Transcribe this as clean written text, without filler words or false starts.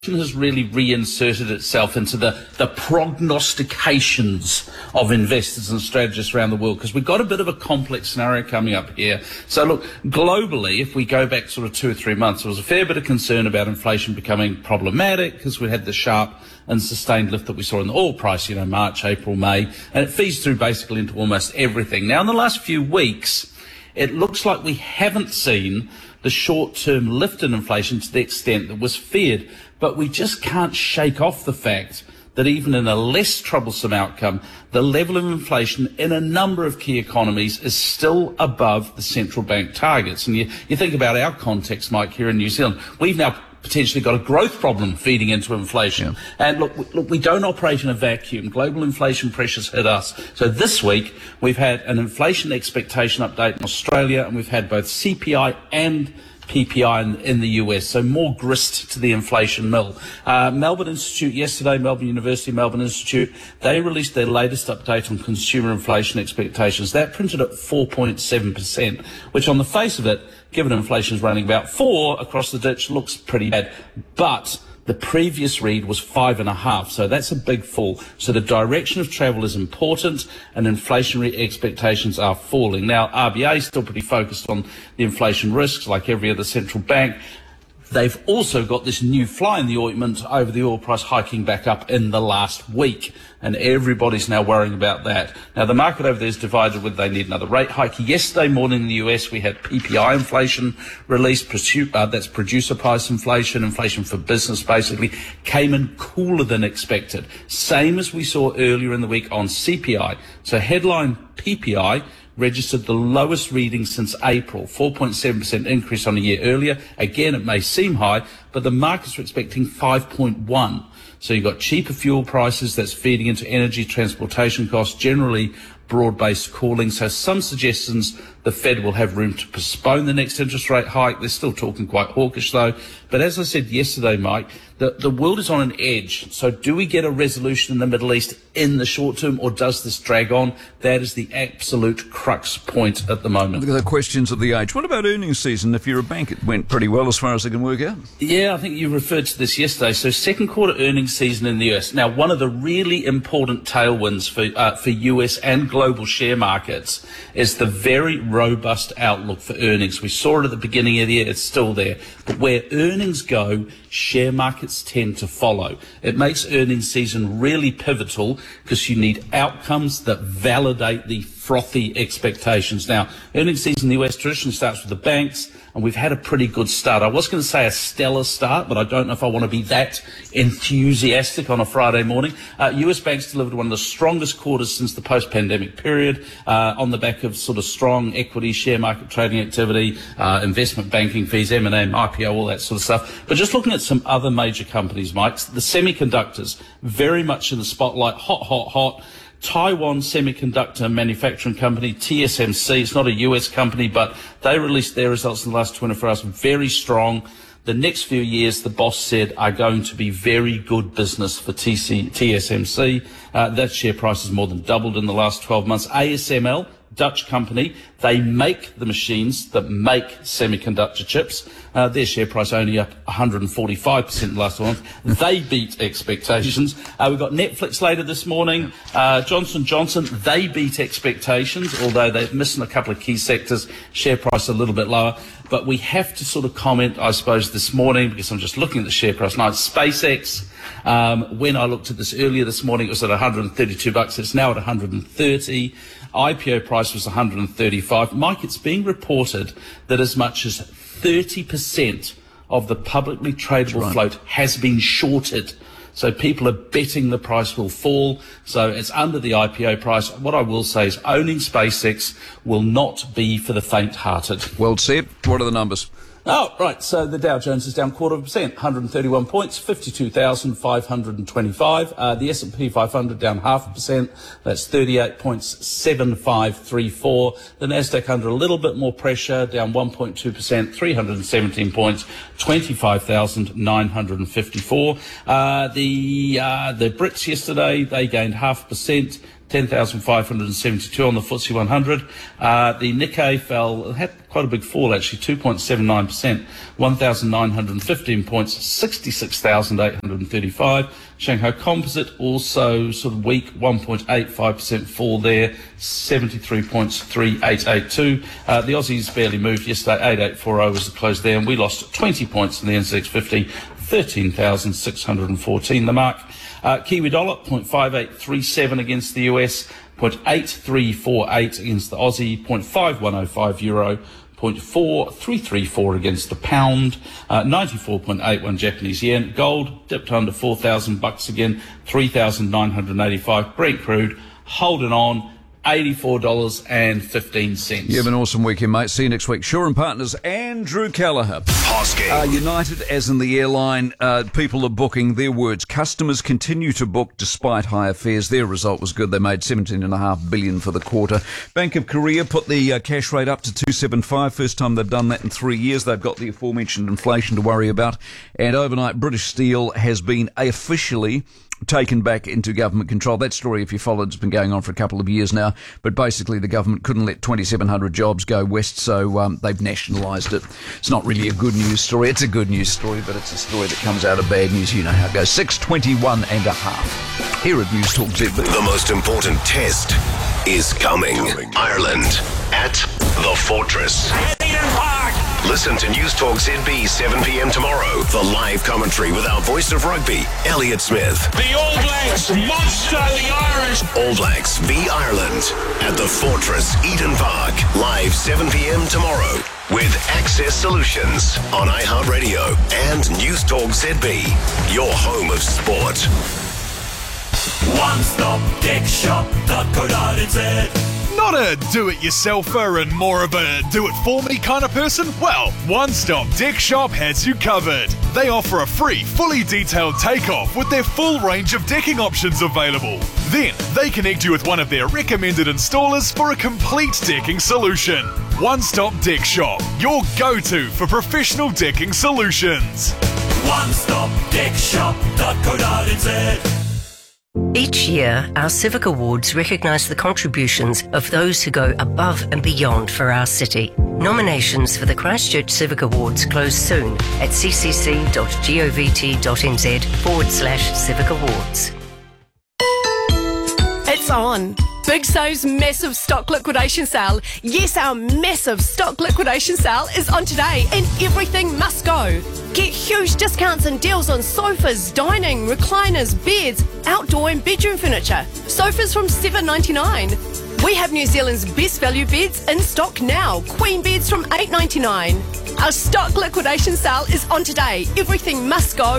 has really reinserted itself into the prognostications of investors and strategists around the world, because we've got a bit of a complex scenario coming up here. So look, globally, if we go back sort of 2 or 3 months, there was a fair bit of concern about inflation becoming problematic because we had the sharp and sustained lift that we saw in the oil price, March, April, May, and it feeds through basically into almost everything. Now, in the last few weeks, it looks like we haven't seen the short-term lift in inflation to the extent that was feared. But we just can't shake off the fact that even in a less troublesome outcome, the level of inflation in a number of key economies is still above the central bank targets. And you think about our context, Mike, here in New Zealand, we've now potentially got a growth problem feeding into inflation. Yeah. And look, we don't operate in a vacuum. Global inflation pressures hit us. So this week, we've had an inflation expectation update in Australia, and we've had both CPI and PPI in the US, so more grist to the inflation mill. Melbourne Institute yesterday, Melbourne University, Melbourne Institute, they released their latest update on consumer inflation expectations. That printed at 4.7%, which on the face of it, given inflation is running about 4 across the ditch, looks pretty bad. But the previous read was 5.5, so that's a big fall. So the direction of travel is important, and inflationary expectations are falling. Now, RBA is still pretty focused on the inflation risks, like every other central bank. They've also got this new fly in the ointment over the oil price hiking back up in the last week, and everybody's now worrying about that. Now, the market over there is divided whether they need another rate hike. Yesterday morning in the US, we had PPI inflation released, that's producer price inflation for business basically, came in cooler than expected. Same as we saw earlier in the week on CPI. So headline PPI registered the lowest reading since April, 4.7% increase on a year earlier. Again, it may seem high, but the markets are expecting 5.1. So you've got cheaper fuel prices that's feeding into energy, transportation costs, generally broad-based cooling. So some suggestions the Fed will have room to postpone the next interest rate hike. They're still talking quite hawkish though. But as I said yesterday, Mike, the world is on an edge. So do we get a resolution in the Middle East in the short term, or does this drag on? That is the absolute crux point at the moment. The questions of the age. What about earnings season? If you're a bank, it went pretty well as far as I can work out. Yeah, I think you referred to this yesterday. So second quarter earnings season in the US. Now, one of the really important tailwinds for US and global share markets is the very robust outlook for earnings. We saw it at the beginning of the year. It's still there. But where earnings go, share markets tend to follow. It makes earnings season really pivotal because you need outcomes that validate the frothy expectations. Now, earnings season in the US traditionally starts with the banks, and we've had a pretty good start. I was going to say a stellar start, but I don't know if I want to be that enthusiastic on a Friday morning. US banks delivered one of the strongest quarters since the post-pandemic period, on the back of sort of strong equity, share market trading activity, investment banking fees, M&A, IPO, all that sort of stuff. But just looking at some other major companies, Mike, the semiconductors, very much in the spotlight, hot. Taiwan Semiconductor Manufacturing Company, TSMC, it's not a US company, but they released their results in the last 24 hours, very strong. The next few years, the boss said, are going to be very good business for TSMC. That share price has more than doubled in the last 12 months. ASML, Dutch company, they make the machines that make semiconductor chips. Their share price only up 145% last month. They beat expectations. We've got Netflix later this morning. Johnson & Johnson, they beat expectations, although they're missing a couple of key sectors. Share price a little bit lower. But we have to sort of comment, I suppose, this morning, because I'm just looking at the share price now. SpaceX, when I looked at this earlier this morning, it was at $132. It's now at 130. IPO price was 135. Mike, it's being reported that as much as 30% of the publicly tradable float has been shorted. So people are betting the price will fall. So it's under the IPO price. What I will say is owning SpaceX will not be for the faint-hearted. Well said. What are the numbers? Oh, right. So the Dow Jones is down 0.25%, 131 points, 52,525. The S&P 500 down 0.5%. That's 38.7534. The Nasdaq under a little bit more pressure, down 1.2%, 317 points, 25,954. The Brits yesterday, they gained 0.5%. 10,572 on the FTSE 100. The Nikkei fell, had quite a big fall actually, 2.79%, 1,915 points, 66,835. Shanghai Composite also sort of weak, 1.85% fall there, 73 points, 3882. The Aussies barely moved yesterday, 8840 was the close there, and we lost 20 points in the NZX 50, 13,614 the mark. Kiwi dollar, 0.5837 against the US, 0.8348 against the Aussie, 0.5105 euro, 0.4334 against the pound, 94.81 Japanese yen. Gold dipped under $4,000 again, 3,985. Brent crude holding on, $84.15. You have an awesome weekend, mate. See you next week. Shaw and Partners, Andrew Callagher. United, as in the airline, people are booking. Their words, customers continue to book despite higher fares. Their result was good. They made $17.5 billion for the quarter. Bank of Korea put the cash rate up to 275. First time they've done that in 3 years. They've got the aforementioned inflation to worry about. And overnight, British Steel has been officially taken back into government control. That story, if you followed, has been going on for a couple of years now. But basically, the government couldn't let 2,700 jobs go west, so they've nationalised it. It's not really a good news story. It's a good news story, but it's a story that comes out of bad news. You know how it goes. 6:21 and a half. Here at News Talk ZB. The most important test is coming. Ireland at the Fortress. Listen to News Talk ZB 7 p.m. tomorrow for live commentary with our voice of rugby, Elliot Smith. The All Blacks monster the Irish. All Blacks v Ireland at the Fortress, Eden Park. Live 7 p.m. tomorrow with Access Solutions on iHeartRadio and News Talk ZB, your home of sport. One Stop Deck Shop.co.nz. Not a do-it-yourselfer and more of a do-it-for-me kind of person? Well, One Stop Deck Shop has you covered. They offer a free, fully detailed takeoff with their full range of decking options available. Then, they connect you with one of their recommended installers for a complete decking solution. One Stop Deck Shop, your go-to for professional decking solutions. One Stop Deck Shop.co.nz. Each year, our Civic Awards recognise the contributions of those who go above and beyond for our city. Nominations for the Christchurch Civic Awards close soon at ccc.govt.nz/Civic Awards. It's on. Big So's massive stock liquidation sale. Yes, our massive stock liquidation sale is on today and everything must go. Get huge discounts and deals on sofas, dining, recliners, beds, outdoor and bedroom furniture. Sofas from $7.99. We have New Zealand's best value beds in stock now. Queen beds from $8.99. Our stock liquidation sale is on today. Everything must go